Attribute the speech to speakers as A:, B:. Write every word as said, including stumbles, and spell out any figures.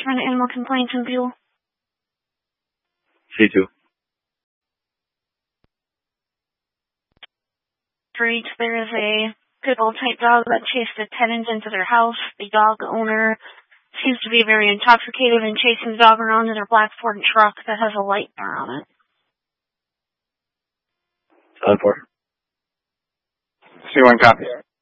A: Department of Animal Complaints and Buell.
B: C two.
A: Street, there is a pit bull type dog that chased a tenant into their house. The dog owner seems to be very intoxicated and chasing the dog around in a black Ford truck that has a light bar on it.
B: seven four.
C: C one copy.